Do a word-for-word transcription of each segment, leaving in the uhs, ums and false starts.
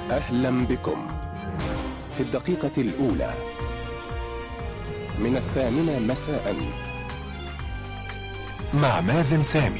أهلا بكم في الدقيقة الأولى من الثامنة مساء مع مازن سامي.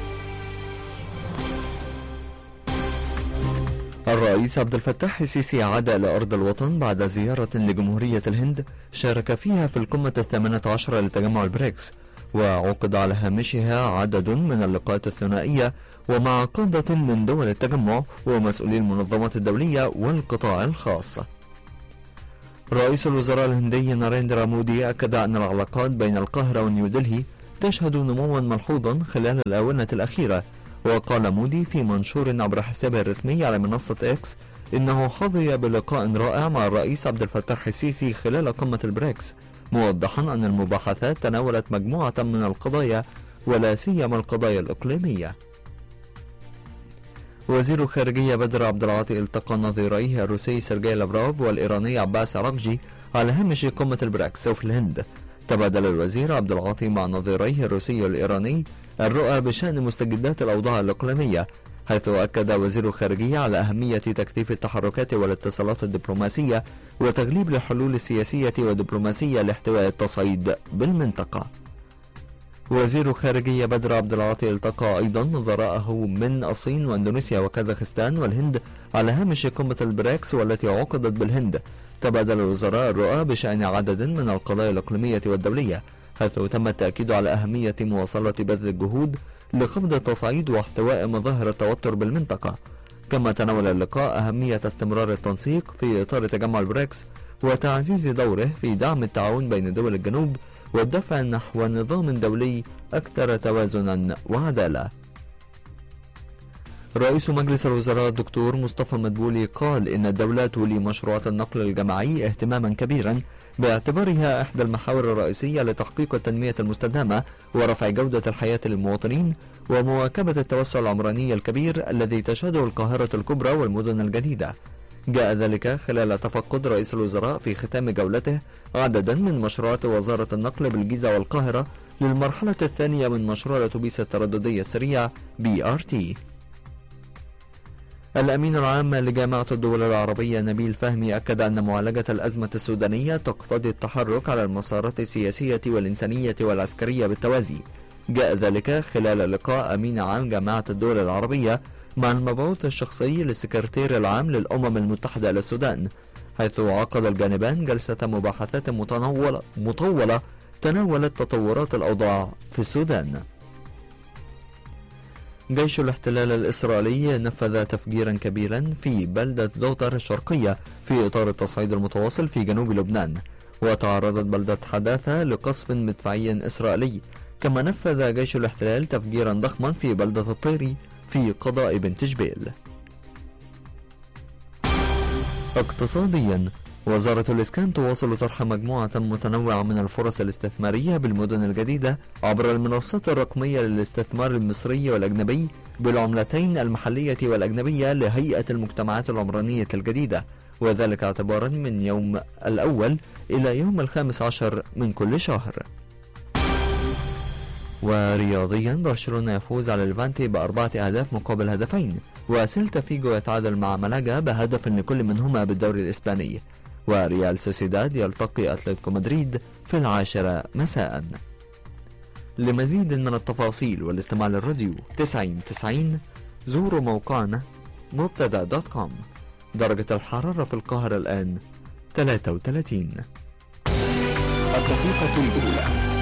الرئيس عبد الفتاح السيسي عاد إلى أرض الوطن بعد زيارة لجمهورية الهند شارك فيها في القمة الثامنة عشرة لتجمع البريكس، وعقد على هامشها عدد من اللقاءات الثنائية ومع قادة من دول التجمع ومسؤولي المنظمات الدولية والقطاع الخاص. رئيس الوزراء الهندي ناريندرا مودي أكد أن العلاقات بين القاهرة ونيودلهي تشهد نموا ملحوظا خلال الآونة الأخيرة. وقال مودي في منشور عبر حسابه الرسمي على منصة إكس إنه حظي بلقاء رائع مع الرئيس عبد الفتاح السيسي خلال قمة البريكس، موضحا أن المباحثات تناولت مجموعة من القضايا ولا سيما القضايا الإقليمية. وزير الخارجية بدر عبد العاطي التقى نظيريه الروسي سيرجي لافروف والإيراني عباس عراقجي على هامش قمة البريكس في الهند. تبادل الوزير عبد العاطي مع نظيريه الروسي والإيراني الرؤى بشأن مستجدات الأوضاع الإقليمية، حيث أكد وزير الخارجية على أهمية تكثيف التحركات والاتصالات الدبلوماسية وتغليب الحلول السياسية والدبلوماسية لاحتواء التصعيد بالمنطقة. وزير الخارجية بدر عبد العاطي التقى أيضا نظراءه من الصين واندونيسيا وكازاخستان والهند على هامش قمة البريكس والتي عقدت بالهند. تبادل الوزراء الرؤى بشأن عدد من القضايا الإقليمية والدولية، حيث تم التأكيد على أهمية مواصلة بذل الجهود لخفض التصعيد واحتواء مظاهر التوتر بالمنطقة. كما تناول اللقاء أهمية استمرار التنسيق في إطار تجمع البريكس وتعزيز دوره في دعم التعاون بين دول الجنوب والدفع نحو نظام دولي أكثر توازنا وعدالة. رئيس مجلس الوزراء الدكتور مصطفى مدبولي قال إن الدولة تولي مشروعات النقل الجماعي اهتماما كبيرا باعتبارها إحدى المحاور الرئيسية لتحقيق التنمية المستدامة ورفع جودة الحياة للمواطنين ومواكبة التوسع العمراني الكبير الذي تشهده القاهرة الكبرى والمدن الجديدة. جاء ذلك خلال تفقد رئيس الوزراء في ختام جولته عددا من مشروعات وزارة النقل بالجيزة والقاهرة للمرحلة الثانية من مشروع الأتوبيس الترددي السريع بي آر تي. الأمين العام لجامعة الدول العربية نبيل فهمي أكد أن معالجة الأزمة السودانية تقتضي التحرك على المسارات السياسية والإنسانية والعسكرية بالتوازي. جاء ذلك خلال لقاء أمين عام جامعة الدول العربية مع المبعوث الشخصي للسكرتير العام للأمم المتحدة للسودان، حيث عقد الجانبان جلسة مباحثات متنولة مطولة تناولت تطورات الأوضاع في السودان. جيش الاحتلال الإسرائيلي نفذ تفجيرا كبيرا في بلدة زوتر الشرقية في إطار التصعيد المتواصل في جنوب لبنان، وتعرضت بلدة حداثة لقصف مدفعي إسرائيلي. كما نفذ جيش الاحتلال تفجيرا ضخما في بلدة الطيري في قضاء بنت جبيل. اقتصاديا، وزارة الإسكان تواصل طرح مجموعة متنوعة من الفرص الاستثمارية بالمدن الجديدة عبر المنصات الرقمية للاستثمار المصري والأجنبي بالعملتين المحلية والأجنبية لهيئة المجتمعات العمرانية الجديدة، وذلك اعتبارا من يوم الأول إلى يوم الخامس عشر من كل شهر. ورياضيا، برشلونة يفوز على ليفانتي بأربعة أهداف مقابل هدفين، وسيلتا فيجو يتعادل مع مالاجا بهدف لكل منهما بالدوري الإسباني، وريال سوسيداد يلتقي أتلتيكو مدريد في العاشرة مساء. لمزيد من التفاصيل والاستماع للراديو تسعين تسعين زوروا موقعنا مبتدا دوت كوم. درجة الحرارة في القاهرة الآن ثلاثة وثلاثين. الدقيقة الأولى